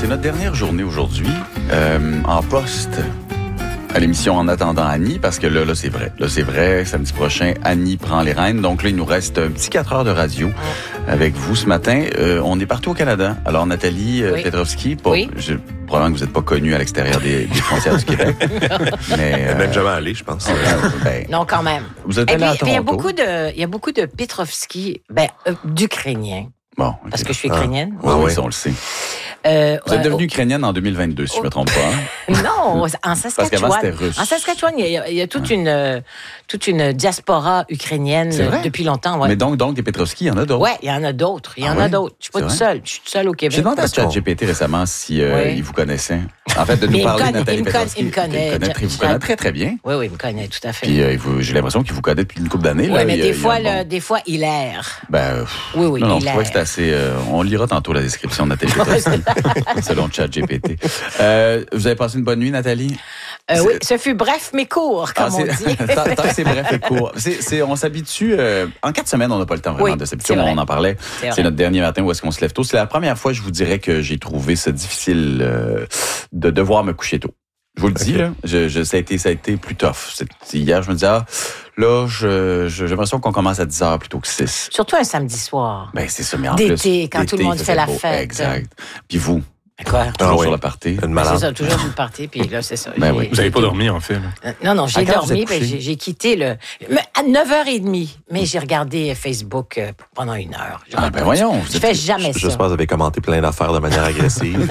notre dernière journée aujourd'hui en poste à l'émission En attendant Annie, parce que là, c'est vrai. Là, c'est vrai, samedi prochain, Annie prend les rênes. Donc là, il nous reste un petit 4 heures de radio avec vous ce matin. On est partout au Canada. Alors, Nathalie Petrovski, probablement que vous n'êtes pas connue à l'extérieur des frontières du Québec. Mais même jamais allé, je pense. Non, quand même. Vous êtes allé à Toronto. Il y a beaucoup de Petrovski, d'Ukrainiens. Bon, okay. Parce que je suis ukrainienne. Oui, ça, on le sait. Vous êtes devenue ukrainienne en 2022, si je ne me trompe pas. Hein? Non, en Saskatchewan. Parce qu'avant, c'était russe. En Saskatchewan, il y a toute une diaspora ukrainienne depuis longtemps. Ouais. Mais donc, des Petrovski, il y en a d'autres. Oui, il y en a d'autres. Je ne suis pas toute seule. Je suis toute seule au Québec. J'ai demandé à ChatGPT récemment si il vous connaissait. En fait, de nous parler de Nathalie Petrovski. Il me connaît. Il vous connaît très, très bien. Oui, il me connaît, tout à fait. Puis j'ai l'impression qu'il vous connaît depuis une couple d'années. Oui, mais des fois, il erre. Oui, non, je trouvais que c'était assez... on lira tantôt la description de Nathalie Petrovski, selon ChatGPT. Vous avez passé une bonne nuit, Nathalie? Oui, ce fut bref mais court, comme on dit. Tant que c'est bref et court. On s'habitue... en 4 semaines, on n'a pas le temps vraiment de s'habituer. On en parlait. C'est notre dernier matin où est-ce qu'on se lève tôt. C'est la première fois, je vous dirais, que j'ai trouvé ça difficile de devoir me coucher tôt. Je vous le dis, là, ça a été plus tough. Hier, je me disais, j'ai l'impression qu'on commence à 10h plutôt que 6. Surtout un samedi soir. Ben, c'est ça, mais en d'été, quand tout le monde fait la fête. Exact. Puis vous? Quoi? Toujours sur la party. C'est ça, toujours sur le party, puis là, c'est ça. Ben oui. Vous n'avez pas dormi, en fait. Non, j'ai dormi, puis j'ai quitté à 9h30, mais j'ai regardé Facebook pendant 1 heure. Ben voyons. Je fais jamais ça. J'espère que vous avez commenté plein d'affaires de manière agressive.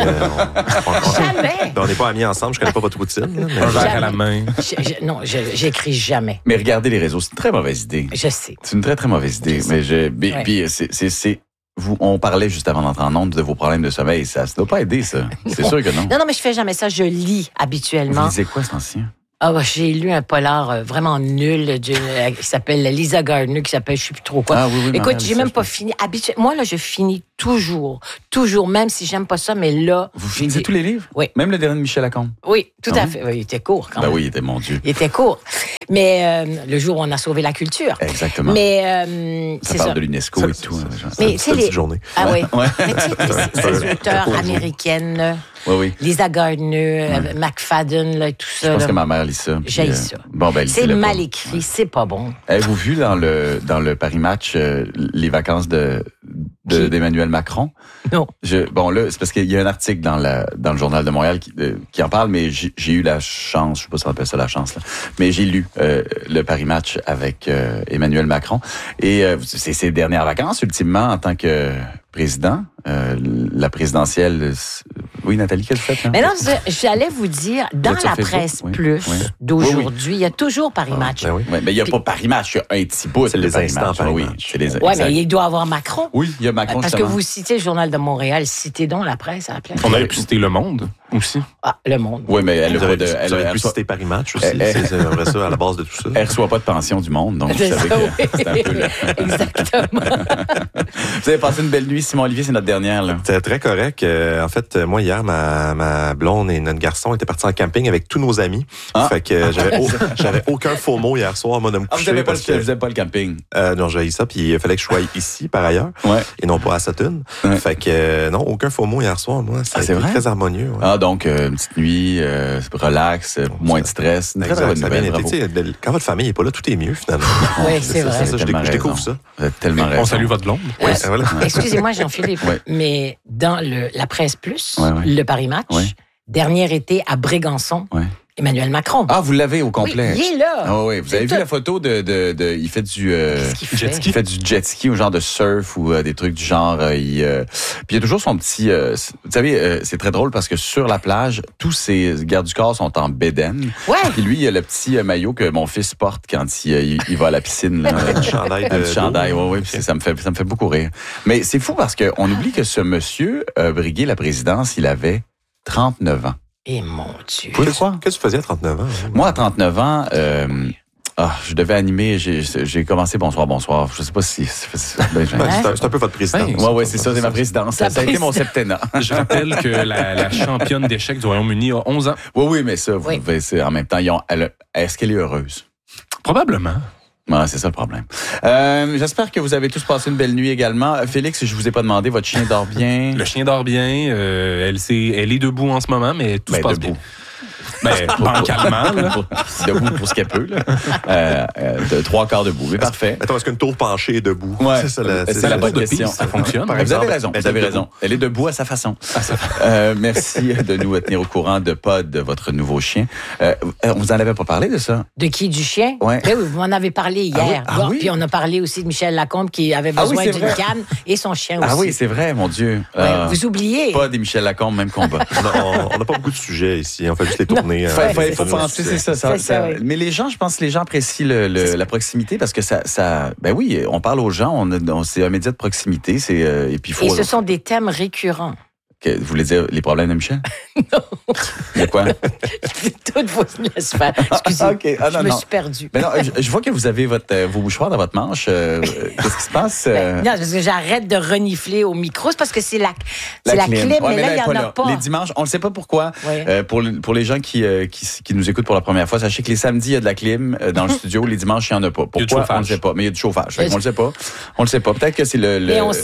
Jamais. On n'est pas amis ensemble, je connais pas votre routine. Un verre à la main. Non, j'écris jamais. Mais regardez les réseaux, c'est une très mauvaise idée. Je sais. C'est une très, très mauvaise idée. Mais puis c'est on parlait juste avant d'entrer en ondes de vos problèmes de sommeil. Ça ne doit pas aider, ça. C'est sûr que non. Non, mais je fais jamais ça. Je lis habituellement. Vous lisez quoi, cet ancien? J'ai lu un polar vraiment nul qui s'appelle Lisa Gardner, qui s'appelle je sais plus trop quoi. Oui, écoute, j'ai même pas fini. Moi, là, je finis toujours, même si j'aime pas ça, mais là... Vous finissez tous les livres? Oui. Même le dernier de Michel Lacombe? Oui, tout à fait. Oui, il était court quand même. Oui, il était, mon Dieu. Il était court. Mais le jour où on a sauvé la culture. Exactement. Mais ça parle de l'UNESCO et tout. Mais c'est petite journée. Ah oui. Mais tu sais, ces auteurs américaines... Oui. Lisa Gardner, McFadden, là, tout ça. Je pense que ma mère lit ça. J'ai ça. C'est mal écrit, c'est pas bon. Avez-vous vu dans le Paris Match les vacances d'Emmanuel Macron? Non. Là, c'est parce qu'il y a un article dans le Journal de Montréal qui en parle, mais j'ai eu la chance, je sais pas si on appelle ça la chance, là, mais j'ai lu le Paris Match avec Emmanuel Macron. Et c'est ses dernières vacances, ultimement, en tant que président. La présidentielle... Oui, Nathalie, qu'est-ce que vous faites? Mais non, j'allais vous dire, dans la presse plus d'aujourd'hui, il y a toujours Paris Match. Mais il n'y a pas Paris Match, il y a un petit bout. C'est les instants Paris Match. Oui, mais il doit avoir Macron. Oui, il y a Macron, parce justement. que vous citez le Journal de Montréal, citez donc la presse à la place. On aurait pu citer Le Monde aussi. Ah, Le Monde. Oui, mais elle aurait pu citer Paris Match aussi. C'est vrai ça, à la base de tout ça. Elle ne reçoit pas de pension du Monde, donc vous savez que c'est un peu là. Exactement. Vous avez passé une belle nuit, Simon Olivier, c'est notre dernière, là. C'était très correct. En fait, moi, hier, ma blonde et notre garçon étaient partis en camping avec tous nos amis. Fait que j'avais aucun faux mot hier soir, moi, de me coucher. Vous n'aimez pas le camping? Non, j'ai eu ça, puis il fallait que je sois ici, par ailleurs, et non pas à Sutton. Fait que, non, aucun faux mot hier soir, moi. Ça a été très harmonieux. Donc, une petite nuit, relax, moins de stress. Une très bonne nouvelle, bravo. Quand votre famille n'est pas là, tout est mieux, finalement. Oui, c'est vrai. Je découvre ça. Vous êtes tellement raison. On salue votre blonde. Excusez-moi, Jean-Philippe, mais dans la presse plus, le Paris Match, dernier été à Brégançon, Emmanuel Macron. Ah, vous l'avez au complet. Oui, il est là. Ah oui, vous avez vu la photo il fait du Qu'est-ce qu'il fait? du jet ski ou genre de surf ou des trucs du genre. Puis il y a toujours son petit. Vous savez, c'est très drôle parce que sur la plage, tous ses gardes du corps sont en bédaine. Ouais. Puis lui, il a le petit maillot que mon fils porte quand il va à la piscine. Là, un chandail. Oui. Ça me fait beaucoup rire. Mais c'est fou parce qu'on oublie que ce monsieur a brigué la présidence. Il avait 39 ans. Et mon Dieu. Qu'est-ce que tu faisais à 39 ans? Moi, à 39 ans, je devais animer, j'ai commencé Bonsoir. Je sais pas si... C'est un peu votre présidence. Oui, c'est ça, c'est ma présidence. Ça a été mon septennat. Je rappelle que la championne d'échecs du Royaume-Uni a 11 ans. Oui, mais ça, en même temps, est-ce qu'elle est heureuse? Probablement. Ouais, c'est ça le problème. J'espère que vous avez tous passé une belle nuit également. Félix, je vous ai pas demandé, votre chien dort bien? Le chien dort bien. Elle est debout en ce moment, mais tout se passe debout. bien. Bancalement, là. Debout pour ce qu'elle peut, là. De 3/4 debout. Mais parfait. Attends, est-ce qu'une tour penchée est debout? Ouais. C'est ça la bonne de question. piste, ça fonctionne. Vous avez raison. Vous avez raison. Elle est debout à sa façon. Merci de nous tenir au courant de Pod, de votre nouveau chien. On vous en avait pas parlé de ça? De qui? Du chien? Ouais. Oui, vous m'en avez parlé hier. Oui? Puis on a parlé aussi de Michel Lacombe qui avait besoin d'une canne et son chien aussi. Ah oui, c'est vrai, mon Dieu. Vous oubliez. Pod et Michel Lacombe, même combat. On n'a pas beaucoup de sujets ici. On fait juste les tournées. Il faut penser, c'est ça. Oui. Mais les gens, je pense que les gens apprécient la proximité parce que ça ben oui, on parle aux gens, c'est un média de proximité, et puis Et ce sont des thèmes récurrents. Vous voulez dire les problèmes de Michel? Non. Il y a quoi? Toutes vos laisse faire. Excusez, je me suis perdue. Mais non, je vois que vous avez vos mouchoirs dans votre manche. Qu'est-ce qui se passe? Non, parce que j'arrête de renifler au micro. C'est parce que c'est la clim, mais là, il n'y en a pas. Les dimanches, on ne sait pas pourquoi. Oui. Pour les gens qui nous écoutent pour la première fois, sachez que les samedis, il y a de la clim dans le studio. Les dimanches, il n'y en a pas. Pourquoi? On ne sait pas. Mais il y a du chauffage. On ne le sait pas. On le sait pas. Peut-être que c'est le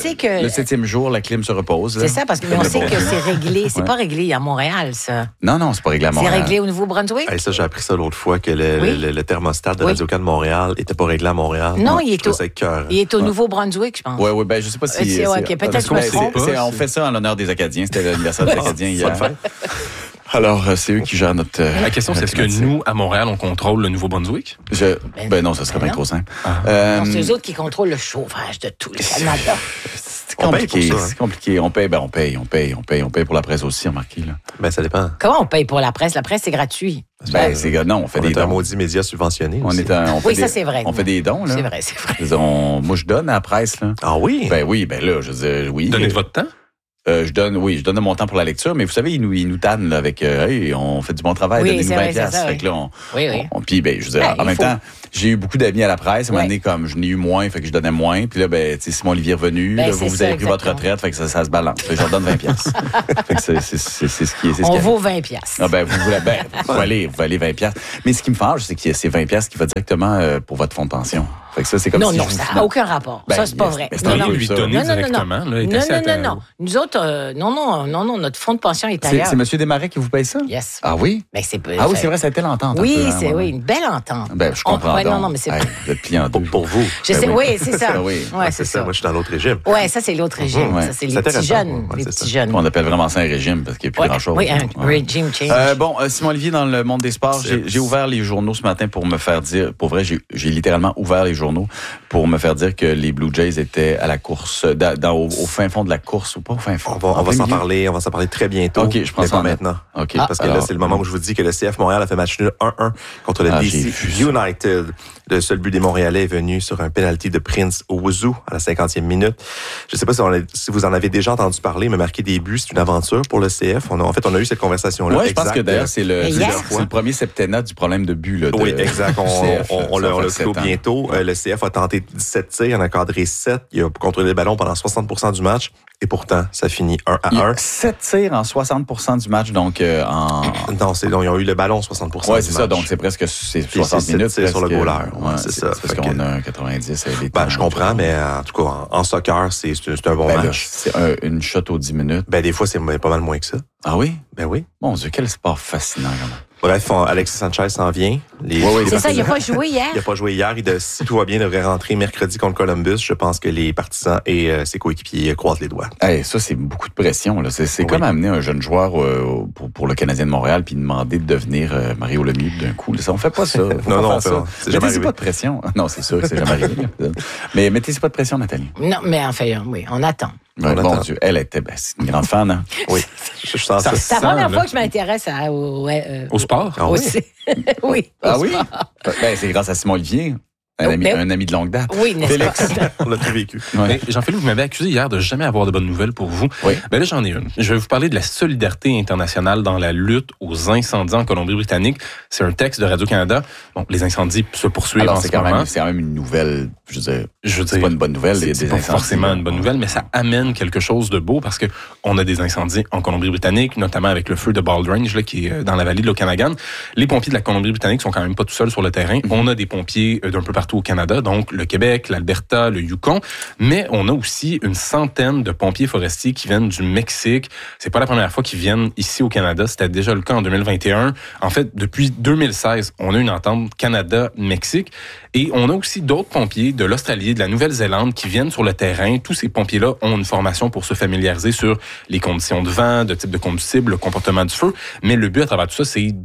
7e jour, la clim se repose. C'est ça, parce que on sait que c'est réglé. C'est pas réglé à Montréal, ça. Non, c'est pas réglé à Montréal. C'est réglé au Nouveau-Brunswick? Ça, j'ai appris ça l'autre fois, que le thermostat de Radio-Can de Montréal n'était pas réglé à Montréal. Non, il est au Nouveau-Brunswick, je pense. Oui, ben je sais pas si... peut-être que je me trompe. On fait ça en l'honneur des Acadiens. C'était l'anniversaire des Acadiens hier. Alors, c'est eux qui gèrent notre... La question, c'est est-ce que nous, à Montréal, on contrôle le Nouveau-Brunswick? Non, ça serait bien trop simple. Non, c'est eux autres qui contrôlent le chauffage de tout le Canada. C'est compliqué. C'est compliqué. On paye pour la presse aussi, remarquez. Là. Ça dépend. Comment on paye pour la presse? La presse, c'est gratuit. Non, on fait des dons. On est un maudit média subventionné. Ça, c'est vrai. On fait des dons, là. C'est vrai. Moi, je donne à la presse, là. Ah oui? Là, je veux dire, oui. Donnez de votre temps? Je donne de mon temps pour la lecture, mais vous savez, ils nous tannent là, avec on fait du bon travail, donnez-nous 20 piastres. Fait que là, puis je veux dire, en même temps, j'ai eu beaucoup d'amis à la presse, à un moment donné, comme je n'ai eu moins, fait que je donnais moins, puis là, Simon Olivier est revenu, là, vous avez pris votre retraite, fait que ça se balance. Fait que je leur donne 20 piastres. Fait que c'est ce qui est. On vaut 20 piastres. Ah vous allez 20 piastres. Mais ce qui me fâche, c'est que c'est 20 piastres qui va directement pour votre fonds de pension. Fait que ça, c'est comme ça n'a aucun rapport. Ça, c'est pas vrai. Non, lui donner directement. Non. Nous autres, non, notre fonds de pension est ailleurs. C'est M. Desmarais qui vous paye ça? Yes. Ah oui? C'est vrai, ça a été l'entente. Oui, c'est une belle entente. Je comprends. Non, mais c'est vous êtes plié en deux. Pour vous. Oui, c'est ça. C'est ça. Moi, je suis dans l'autre régime. Oui, ça, c'est l'autre régime. Ça, c'est les petits jeunes. Les petits jeunes. On appelle vraiment ça un régime parce qu'il n'y a plus grand-chose. Oui, un régime change. Simon Olivier, dans le monde des sports, j'ai ouvert les journaux ce matin pour me faire dire, pour vrai, j'ai littéralement ouvert les journaux pour me faire dire que les Blue Jays étaient à la course, au fin fond de la course, ou pas au fin fond. On va s'en parler très bientôt. OK, je prends ça maintenant. OK. Parce que là, c'est le moment où je vous dis que le CF Montréal a fait match nul 1-1 contre le DC United. Le seul but des Montréalais est venu sur un penalty de Prince Owusu à la 50e minute. Je ne sais pas si vous en avez déjà entendu parler, mais marquer des buts, c'est une aventure pour le CF. On a eu cette conversation-là. Oui, je pense que d'ailleurs, c'est le premier septennat du problème de but. Là, oui, exact. On le clôt bientôt. Le CF a tenté 17 tirs, il en a cadré 7. Il a contrôlé le ballon pendant 60% du match. Et pourtant, ça finit 1-1. 7 tirs en 60% du match, donc Non, ils ont eu le ballon 60% du match. Oui, c'est ça, donc c'est presque 60 minutes. C'est sur le goaler. C'est ça. Parce qu'on a 90. Je comprends, mais en tout cas, en soccer, c'est un bon match. C'est une shot aux 10 minutes. Des fois, c'est pas mal moins que ça. Ah oui? Oui. Mon Dieu, quel sport fascinant, quand même. Bref, Alexis Sanchez s'en vient. C'est ça, il n'a pas joué hier. Il n'a pas joué hier. Si tout va bien, il devrait rentrer mercredi contre Columbus. Je pense que les partisans et ses coéquipiers croisent les doigts. Ça, c'est beaucoup de pression. Là. C'est comme amener un jeune joueur pour le Canadien de Montréal puis demander de devenir Mario Lemieux d'un coup. On fait pas ça. Non, c'est jamais arrivé. Mettez-y pas de pression. Non, c'est sûr que c'est jamais arrivé. Mais mettez-y pas de pression, Nathalie. Non, mais enfin, oui, on attend. Bon Dieu, elle était c'est une grande fan. Hein? Oui, je sens ça. C'est la première fois que je m'intéresse au sport. Ah oui? Oui. Ah oui? C'est grâce à Simon Olivier. Un ami de longue date. Oui, n'est-ce pas? On l'a tout vécu. Ouais. Jean-Philippe, vous m'avez accusé hier de jamais avoir de bonnes nouvelles pour vous. Oui. Là, j'en ai une. Je vais vous parler de la solidarité internationale dans la lutte aux incendies en Colombie-Britannique. C'est un texte de Radio-Canada. Bon, les incendies se poursuivent en ce moment. C'est quand même une nouvelle, je veux dire, c'est pas une bonne nouvelle. C'est pas forcément une bonne nouvelle, mais ça amène quelque chose de beau parce que on a des incendies en Colombie-Britannique, notamment avec le feu de Baldrange, là, qui est dans la vallée de l'Okanagan. Les pompiers de la Colombie-Britannique sont quand même pas tout seuls sur le terrain. On a des pompiers d'un peu partout partout au Canada, donc le Québec, l'Alberta, le Yukon, mais on a aussi une centaine de pompiers forestiers qui viennent du Mexique. C'est pas la première fois qu'ils viennent ici au Canada, c'était déjà le cas en 2021. En fait, depuis 2016, on a une entente Canada-Mexique et on a aussi d'autres pompiers de l'Australie, de la Nouvelle-Zélande qui viennent sur le terrain. Tous ces pompiers-là ont une formation pour se familiariser sur les conditions de vent, de type de combustible, le comportement du feu, mais le but à travers tout ça, c'est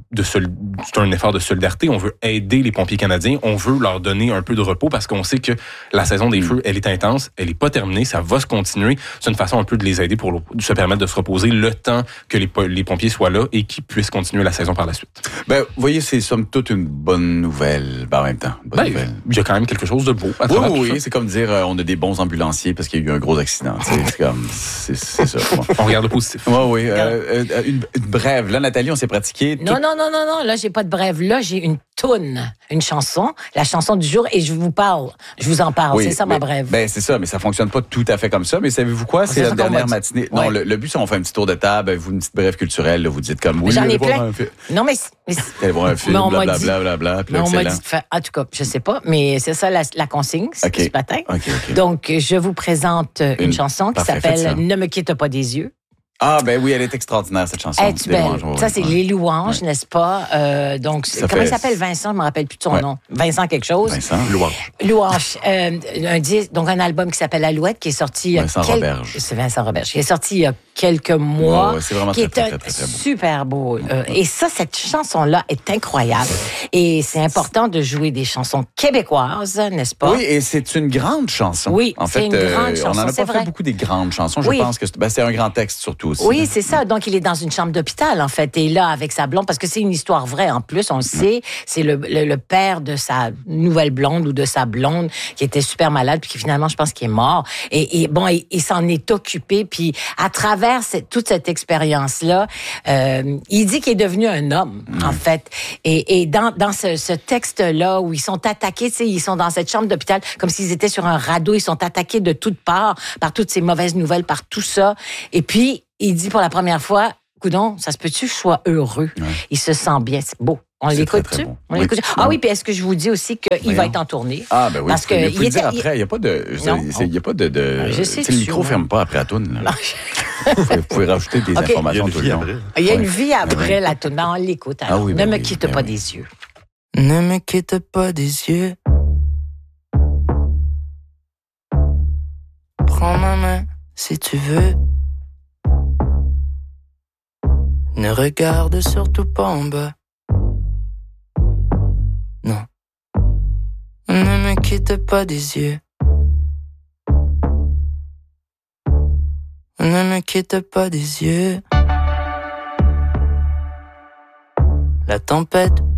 un effort de solidarité. On veut aider les pompiers canadiens, on veut leur donner un peu de repos parce qu'on sait que la saison des feux, elle est intense, elle est pas terminée, ça va se continuer. C'est une façon un peu de les aider pour se permettre de se reposer le temps que les pompiers soient là et qu'ils puissent continuer la saison par la suite. Ben, vous voyez, c'est somme toute une bonne nouvelle, en même temps. Il y a quand même quelque chose de beau à travers tout ça. C'est comme dire, on a des bons ambulanciers parce qu'il y a eu un gros accident. C'est ça. On regarde le positif. Oui. Une brève. Là, Nathalie, on s'est pratiqué. Non. Là, j'ai pas de brève. Là, j'ai une toune, une chanson, la chanson du jour, et je vous en parle. Oui, c'est ça ma brève. Ben, c'est ça, mais ça fonctionne pas tout à fait comme ça. Mais savez-vous quoi? C'est la dernière matinée. Ouais. Non, le but, c'est qu'on fait un petit tour de table, vous, une petite brève culturelle, là, vous dites comme oui. J'en ai plein. Non, mais. Allez voir un film, blablabla. On m'a dit de faire. En tout cas, je sais pas, mais c'est ça la consigne ce matin. Okay. Donc, je vous présente une chanson qui s'appelle Ne me quitte pas des yeux. Ah, ben oui, elle est extraordinaire, cette chanson. Es-tu belle? Ça, c'est Les Louanges, n'est-ce pas? Donc, comment il s'appelle, Vincent? Je me rappelle plus de son nom. Vincent quelque chose. Vincent. Louange. Donc, un album qui s'appelle Alouette, qui est sorti... Vincent Roberge. C'est Vincent Roberge. Qui est sorti il y a quelques mois. C'est vraiment qui très beau. Super beau. Et ça, cette chanson-là est incroyable. Et c'est important de jouer des chansons québécoises, n'est-ce pas? Oui, et c'est une grande chanson. Oui, c'est une grande chanson, on n'en a pas fait beaucoup des grandes chansons. Je pense que c'est un grand texte, surtout aussi. Oui, c'est ça. Donc, il est dans une chambre d'hôpital, en fait, et là, avec sa blonde, parce que c'est une histoire vraie, en plus, on le sait, c'est le père de sa nouvelle blonde ou de sa blonde qui était super malade, puis qui finalement, je pense qu'il est mort. Et bon, il s'en est occupé, puis à travers toute cette expérience-là, il dit qu'il est devenu un homme, en fait. Et dans ce texte-là, où ils sont attaqués, tu sais, ils sont dans cette chambre d'hôpital, comme s'ils étaient sur un radeau, ils sont attaqués de toutes parts, par toutes ces mauvaises nouvelles, par tout ça. Et puis, il dit pour la première fois, coudonc, ça se peut-tu que je sois heureux? Ouais. Il se sent bien, c'est beau. On l'écoute-tu? On l'écoute. Ah oui, puis est-ce que je vous dis aussi qu'il va être en tournée? Ah, ben oui. Parce que il était après, il n'y a pas de. Il n'y a pas de. Je sais le micro ne ferme pas après la toune. Vous pouvez rajouter des informations tout le long. Il y a une vie après la toune. Non, on l'écoute. Ah oui, ne me quitte pas des yeux. Ne me quitte pas des yeux. Prends ma main si tu veux. Ne regarde surtout pas en bas. Non. Ne me quitte pas des yeux. Ne me quitte pas des yeux. La tempête